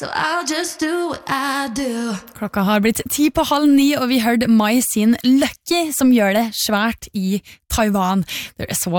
so I'll just do what I do. Klokka har blitt 8:50, og vi hørte Mai sin Lucky, som gjør det svært i Taiwan. Det er så